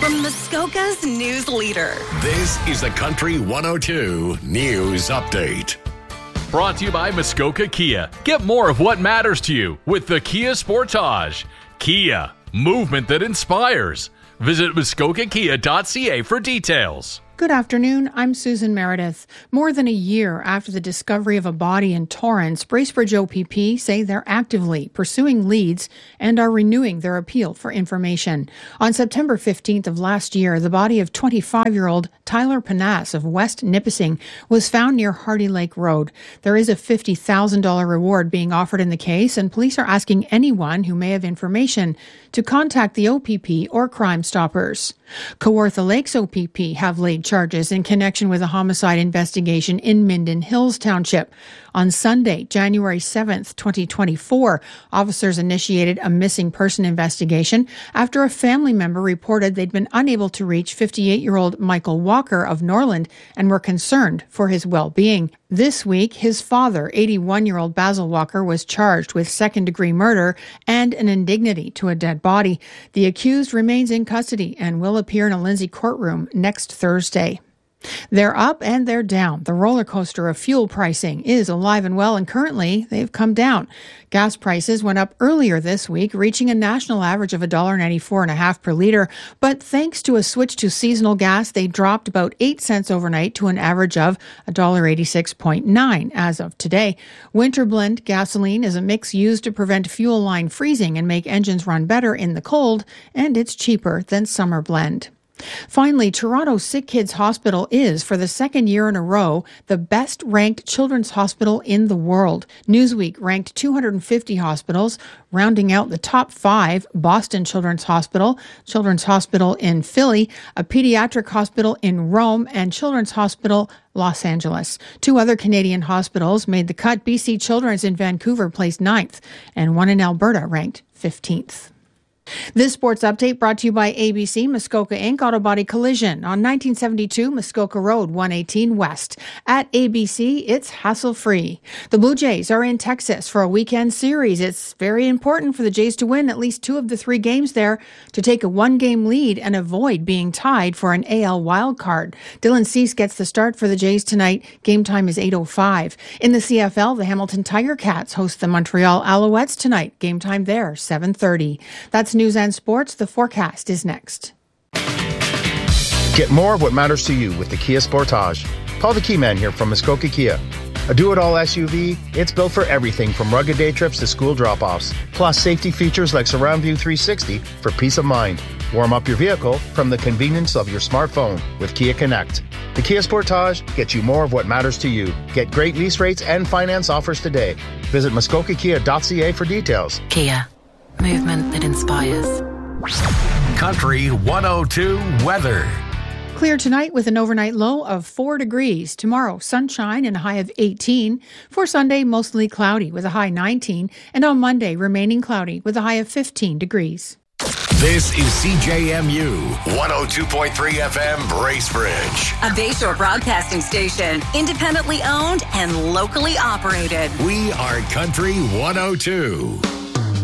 from Muskoka's news leader. This is the Country 102 News Update. Brought to you by Muskoka Kia. Get more of what matters to you with the Kia Sportage. Kia, movement that inspires. Visit muskokakia.ca for details. Good afternoon, I'm Susan Meredith. More than a year after the discovery of a body in Torrance, Bracebridge OPP say they're actively pursuing leads and are renewing their appeal for information. On September 15th of last year, the body of 25-year-old Tyler Panas of West Nipissing was found near Hardy Lake Road. There is a $50,000 reward being offered in the case, and police are asking anyone who may have information to contact the OPP or Crime Stoppers. Kawartha Lakes OPP have laid charges in connection with a homicide investigation in Minden Hills Township. On Sunday, January 7th, 2024, officers initiated a missing person investigation after a family member reported they'd been unable to reach 58-year-old Michael Walker of Norland and were concerned for his well-being. This week, his father, 81-year-old Basil Walker, was charged with second-degree murder and an indignity to a dead body. The accused remains in custody and will appear in a Lindsay courtroom next Thursday. They're up and they're down. The roller coaster of fuel pricing is alive and well, and currently they've come down. Gas prices went up earlier this week, reaching a national average of $1.94.5 per litre. But thanks to a switch to seasonal gas, they dropped about 8 cents overnight to an average of $1.86.9 as of today. Winter blend gasoline is a mix used to prevent fuel line freezing and make engines run better in the cold, and it's cheaper than summer blend. Finally, Toronto Sick Kids Hospital is, for the second year in a row, the best-ranked children's hospital in the world. Newsweek ranked 250 hospitals, rounding out the top 5, Boston Children's Hospital in Philly, a pediatric hospital in Rome, and Children's Hospital Los Angeles. 2 other Canadian hospitals made the cut. BC Children's in Vancouver placed 9th, and one in Alberta ranked 15th. This sports update brought to you by ABC Muskoka Inc. Auto Body Collision on 1972 Muskoka Road, 118 West. At ABC, it's hassle-free. The Blue Jays are in Texas for a weekend series. It's very important for the Jays to win at least 2 of the 3 games there to take a 1-game lead and avoid being tied for an AL wildcard. Dylan Cease gets the start for the Jays tonight. Game time is 8:05. In the CFL, the Hamilton Tiger Cats host the Montreal Alouettes tonight. Game time there, 7:30. That's news and sports. The forecast is next. Get more of what matters to you with the Kia Sportage. Paul the Key Man here from Muskoka Kia. A do-it-all SUV, it's built for everything from rugged day trips to school drop-offs. Plus safety features like Surround View 360 for peace of mind. Warm up your vehicle from the convenience of your smartphone with Kia Connect. The Kia Sportage gets you more of what matters to you. Get great lease rates and finance offers today. Visit muskokakia.ca for details. Kia. Movement that inspires. Country 102 weather. Clear tonight with an overnight low of 4 degrees. Tomorrow, sunshine and a high of 18. For Sunday, mostly cloudy with a high 19. And on Monday, remaining cloudy with a high of 15 degrees. This is CJMU 102.3 FM Bracebridge. A Bayshore broadcasting station, independently owned and locally operated. We are Country 102.